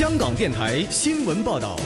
香港电台新闻报道。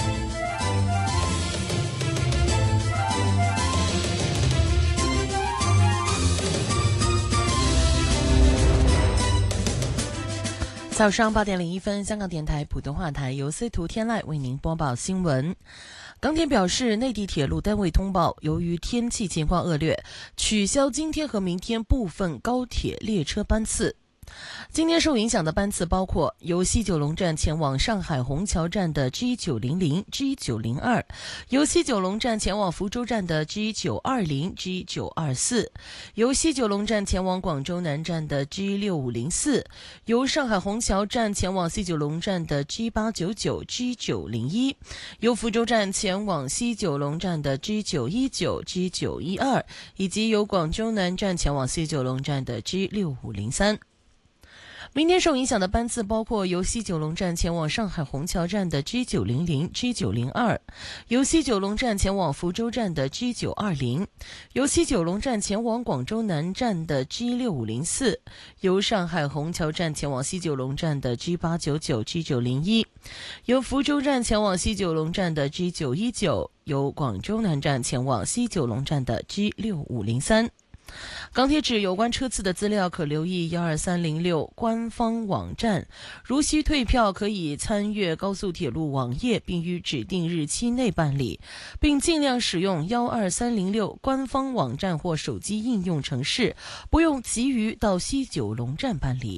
早上8点01分，香港电台普通话台由司徒天籁为您播报新闻。港铁表示，内地铁路单位通报，由于天气情况恶劣，取消今天和明天部分高铁列车班次。今天受影响的班次包括由西九龙站前往上海虹桥站的 G900、G902， 由西九龙站前往福州站的 G920、G924， 由西九龙站前往广州南站的 G6504， 由上海虹桥站前往西九龙站的 G899、G901， 由福州站前往西九龙站的 G919、G912， 以及由广州南站前往西九龙站的 G6503。明天受影响的班次包括由西九龙站前往上海虹桥站的 G900、G902， 由西九龙站前往福州站的 G920， 由西九龙站前往广州南站的 G6504， 由上海虹桥站前往西九龙站的 G899、G901， 由福州站前往西九龙站的 G919， 由广州南站前往西九龙站的 G6503。港铁指有关车次的资料可留意12306官方网站，如需退票可以参阅高速铁路网页，并于指定日期内办理，并尽量使用12306官方网站或手机应用程式，不用急于到西九龙站办理。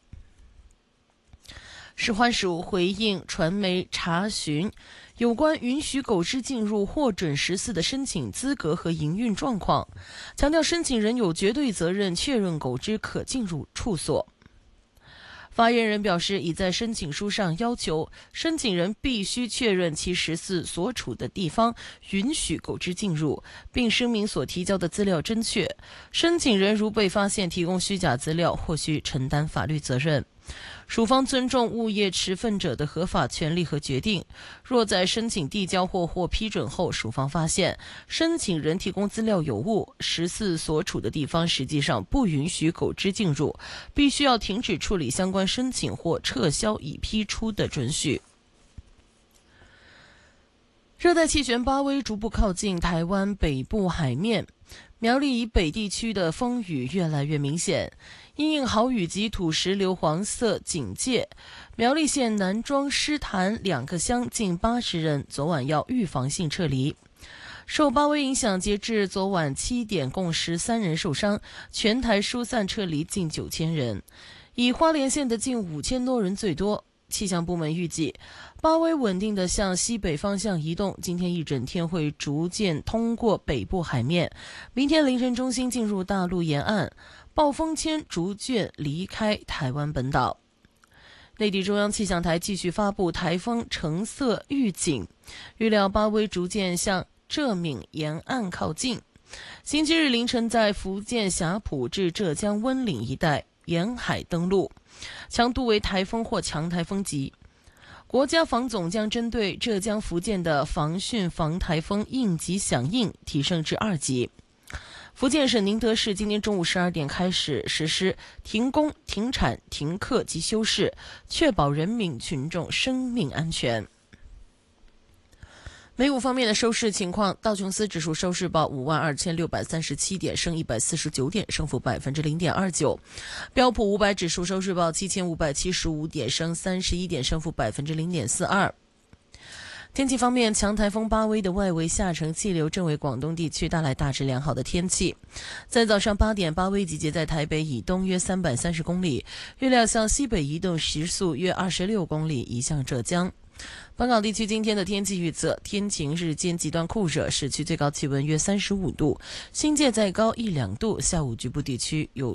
食环署回应传媒查询有关允许狗只进入获准食肆的申请资格和营运状况，强调申请人有绝对责任确认狗只可进入处所。发言人表示，已在申请书上要求申请人必须确认其食肆所处的地方允许狗只进入，并声明所提交的资料正确。申请人如被发现提供虚假资料，或需承担法律责任。署方尊重物业持份者的合法权利和决定，若在申请递交或批准后，署方发现申请人提供资料有误，食肆所处的地方实际上不允许狗只进入，必须要停止处理相关申请或撤销已批出的准许。热带气旋巴威逐步靠近台湾北部海面，苗栗以北地区的风雨越来越明显，因应豪雨及土石流黄色警戒，苗栗县南庄、狮潭2个乡近80人昨晚要预防性撤离。受巴威影响，截至昨晚7点，共13人受伤，全台疏散撤离近9000人，以花莲县的近5000多人最多。气象部门预计，巴威稳定地向西北方向移动，今天一整天会逐渐通过北部海面，明天凌晨中心进入大陆沿岸，暴风圈逐渐离开台湾本岛。内地中央气象台继续发布台风橙色预警，预料巴威逐渐向浙闽沿岸靠近，星期日凌晨在福建霞浦至浙江温岭一带沿海登陆，强度为台风或强台风级。国家防总将针对浙江、福建的防汛防台风应急响应提升至2级。福建省宁德市今天中午12点开始实施停工、停产、停课及休市，确保人民群众生命安全。美股方面的收市情况，道琼斯指数收市报52637点，升149点，升幅0.29%。标普500指数收市报7575点，升31点，升幅0.42%。天气方面，强台风巴威的外围下沉气流正为广东地区带来大致良好的天气。在早上8点，巴威集结在台北以东约330公里，预料向西北移动，时速约26公里，移向浙江。本港地区今天的天气预测，天晴，日间极端酷热，市区最高气温约35度，新界再高1-2度，下午局部地区有